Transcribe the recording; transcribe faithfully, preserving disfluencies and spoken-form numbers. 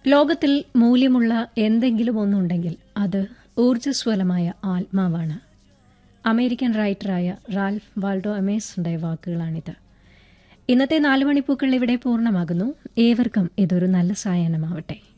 ലോകത്തിൽ മൂല്യമുള്ള എന്തെങ്കിലും ഒന്നുണ്ടെങ്കിൽ അത് ഊർജ്ജസ്വലമായ ആത്മാവാണ്. American റൈറ്ററായ Ralph Waldo എമേഴ്സന്റെ വാക്കുകളാണിത്. ഇന്നത്തെ നാല് മണിപ്പൂക്കൾ ഇവിടെ പൂർണ്ണമാകുന്നു. ഏവർക്കും ഇതൊരു നല്ല സായാഹ്നമാവട്ടെ.